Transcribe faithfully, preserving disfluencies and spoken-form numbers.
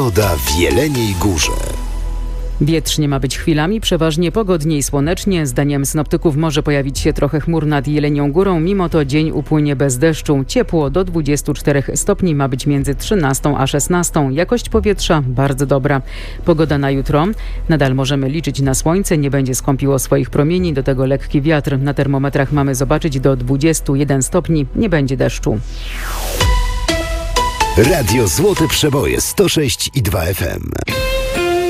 Pogoda w Jeleniej Górze. Wietrznie ma być chwilami, przeważnie pogodnie i słonecznie. Zdaniem synoptyków może pojawić się trochę chmur nad Jelenią Górą, mimo to dzień upłynie bez deszczu. Ciepło do dwudziestu czterech stopni ma być między trzynastą a szesnastą. Jakość powietrza bardzo dobra. Pogoda na jutro. Nadal możemy liczyć na słońce, nie będzie skąpiło swoich promieni, do tego lekki wiatr. Na termometrach mamy zobaczyć do dwudziestu jeden stopni, nie będzie deszczu. Radio Złote Przeboje sto sześć i dwa F M.